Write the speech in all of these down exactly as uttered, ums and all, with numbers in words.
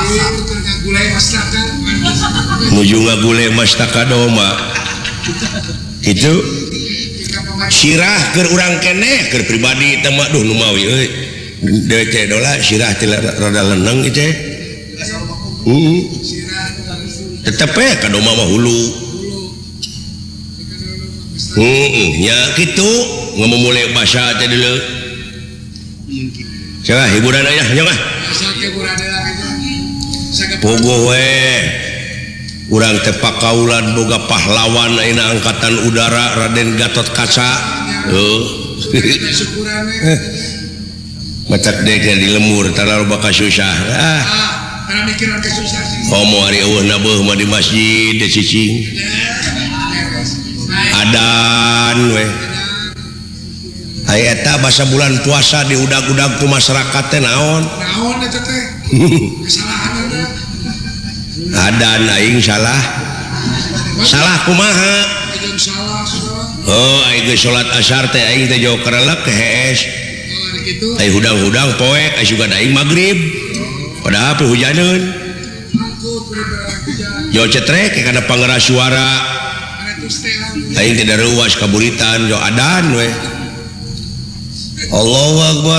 nuju ngagule mastaka doma itu sirah keur urang keneh keur pribadi teh mah duh nu mawi euy dewe teh dola sirah teh rada leneng ieu teh heeh tetep we ka doma mah hulu heeh nya kitu ngamumule basa teh deuleu salah hiburan aya nya mah pogo we urang teh pakaulan boga pahlawan ayeuna angkatan udara Raden Gatot Kaca heuh macak dek di lemur tara loba kasusah ah kana mikiran kasusah komo ari eueuhna beuh mah di masjid de cicing adan we aya eta basa bulan puasa di udag-udag ku masyarakat teh naon naon eta teh kesalahan adan aing salah salah kumaha oh aing geus salat asar teh aing teh jauh karelek ke hees aing hudang-hudang poek aing juga aing magrib padahal pe hujaneun jauh cetrek kana pangeras suara aing teh reuwas kaburitan jauh adan we Allahu Akbar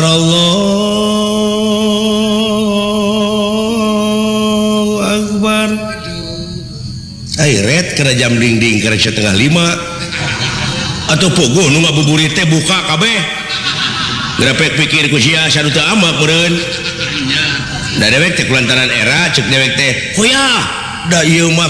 Allahu Akbar ai red kena jam ding-ding kena setengah lima atau pogo nu ngabuburit teh buka kabeh grepek pikir ku sia sanu teu amak meureun da dewek teh kulantaran era cek dewek teh hoyah da ieu mah